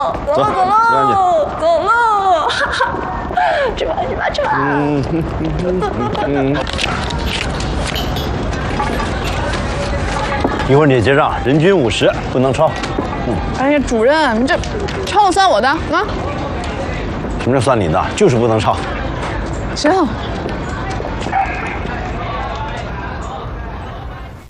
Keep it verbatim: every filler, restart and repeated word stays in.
走了走了走了，吃吧吃吧吃吧。嗯嗯。 一会儿你结账，人均五十，不能超。 嗯。哎呀，主任，你这超了算我的啊！ 什么叫算你的？就是不能超。 行。